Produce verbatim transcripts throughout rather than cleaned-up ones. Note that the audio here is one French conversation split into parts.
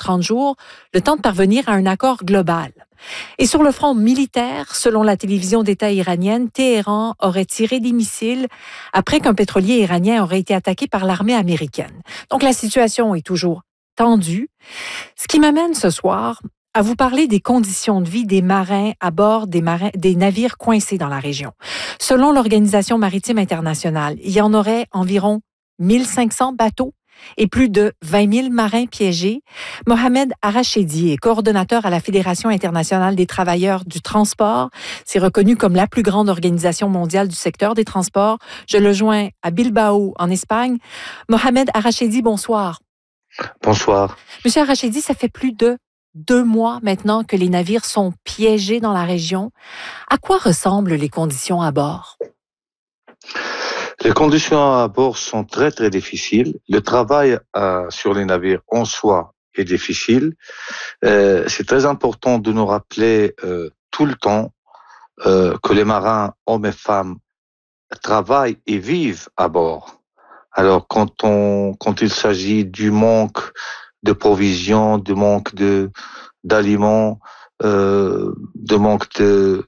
trente jours, le temps de parvenir à un accord global. Et sur le front militaire, selon la télévision d'État iranienne, Téhéran aurait tiré des missiles après qu'un pétrolier iranien aurait été attaqué par l'armée américaine. Donc la situation est toujours tendue. Ce qui m'amène ce soir à vous parler des conditions de vie des marins à bord des, marins, des navires coincés dans la région. Selon l'Organisation maritime internationale, il y en aurait environ mille cinq cents bateaux et plus de vingt mille marins piégés. Mohamed Arachedi est coordonnateur à la Fédération internationale des travailleurs du transport. C'est reconnu comme la plus grande organisation mondiale du secteur des transports. Je le joins à Bilbao, en Espagne. Mohamed Arachedi, bonsoir. Bonsoir. Monsieur Arachedi, ça fait plus de deux mois maintenant que les navires sont piégés dans la région. À quoi ressemblent les conditions à bord? Les conditions à bord sont très très difficiles. Le travail euh, sur les navires en soi est difficile. Euh, c'est très important de nous rappeler euh, tout le temps euh, que les marins, hommes et femmes, travaillent et vivent à bord. Alors quand on quand il s'agit du manque de provisions, du manque de d'aliments, euh, de manque de,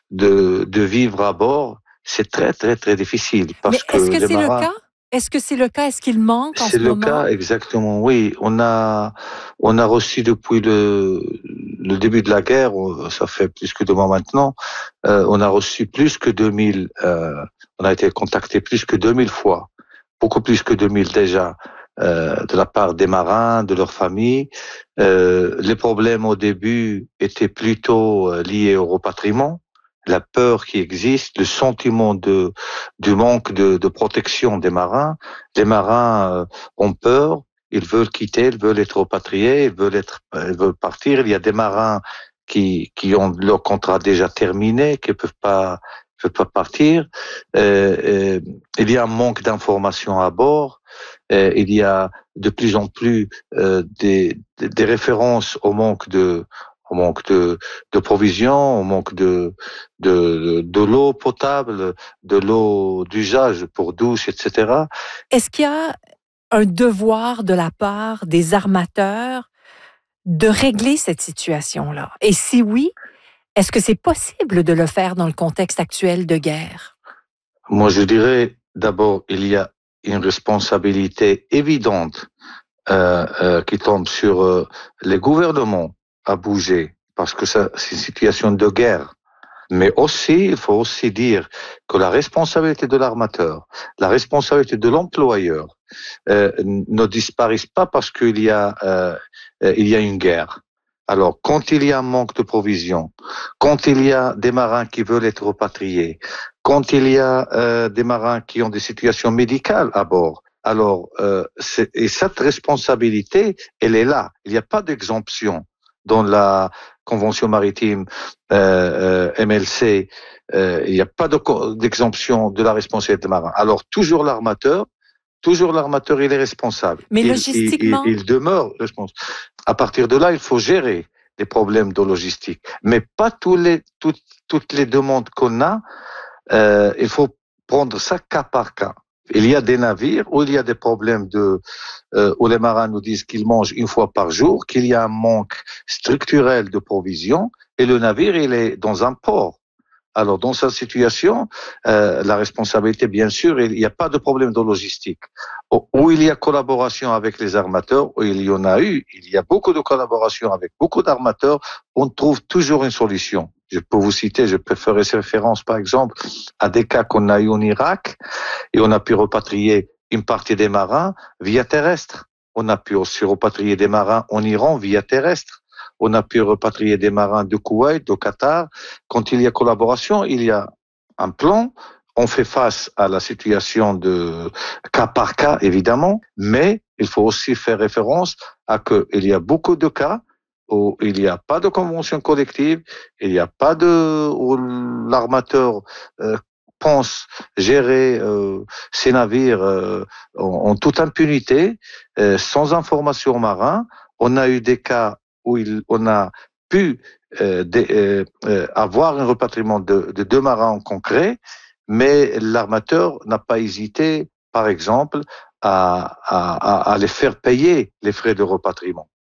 de de vivre à bord, c'est très, très, très difficile. Parce Mais est-ce que, que que c'est marins, le cas? Est-ce que c'est le cas? Est-ce qu'il manque en c'est ce le moment? cas, exactement, oui. On a, on a reçu depuis le, le début de la guerre, ça fait plus que deux mois maintenant, euh, on a reçu plus que deux mille, euh, on a été contacté plus que deux mille fois, beaucoup plus que deux mille déjà, euh, de la part des marins, de leurs familles. Euh, les problèmes au début étaient plutôt liés au repatriement, la peur qui existe, le sentiment de du manque de, de protection des marins. Les marins euh, ont peur, ils veulent quitter, ils veulent être repatriés, ils veulent être, ils veulent partir. Il y a des marins qui qui ont leur contrat déjà terminé, qui peuvent pas peuvent pas partir. Euh, euh, il y a un manque d'informations à bord. Euh, il y a de plus en plus euh, des, des des références au manque de au manque de, de provisions, au manque de, de, de l'eau potable, de l'eau d'usage pour douche, et cetera. Est-ce qu'il y a un devoir de la part des armateurs de régler cette situation-là? Et si oui, est-ce que c'est possible de le faire dans le contexte actuel de guerre? Moi, je dirais d'abord, il y a une responsabilité évidente euh, euh, qui tombe sur euh, les gouvernements à bouger, parce que ça, c'est une situation de guerre. Mais aussi, il faut aussi dire que la responsabilité de l'armateur, la responsabilité de l'employeur euh, ne disparaissent pas parce qu'il y a euh, il y a une guerre. Alors, quand il y a un manque de provisions, quand il y a des marins qui veulent être repatriés, quand il y a euh, des marins qui ont des situations médicales à bord, alors euh, c'est, et cette responsabilité, elle est là. Il n'y a pas d'exemption dans la Convention maritime euh, euh, M L C. Euh, il n'y a pas de, d'exemption de la responsabilité des marins. Alors, toujours l'armateur, toujours l'armateur, il est responsable. Mais il, logistiquement? Il, il, il demeure responsable. À partir de là, il faut gérer les problèmes de logistique. Mais pas tous les, toutes, toutes les demandes qu'on a, euh, il faut prendre ça cas par cas. Il y a des navires où il y a des problèmes de, euh, où les marins nous disent qu'ils mangent une fois par jour, qu'il y a un manque structurel de provisions, et le navire, il est dans un port. Alors, dans cette situation, euh, la responsabilité, bien sûr, il n'y a pas de problème de logistique. Où il y a collaboration avec les armateurs, où il y en a eu, il y a beaucoup de collaboration avec beaucoup d'armateurs, on trouve toujours une solution. Je peux vous citer, je peux faire référence, par exemple, à des cas qu'on a eu en Irak, et on a pu repatrier une partie des marins via terrestre. On a pu aussi repatrier des marins en Iran via terrestre. On a pu repatrier des marins de Koweït, de Qatar. Quand il y a collaboration, il y a un plan. On fait face à la situation de cas par cas, évidemment, mais il faut aussi faire référence à qu'il y a beaucoup de cas où il n'y a pas de convention collective, il n'y a pas de, où l'armateur euh, pense gérer euh, ces navires euh, en, en toute impunité, euh, sans information aux marins. On a eu des cas où il, on a pu euh, de, euh, avoir un repatriement de, de deux marins en concret, mais l'armateur n'a pas hésité, par exemple, à, à, à les faire payer les frais de repatriement.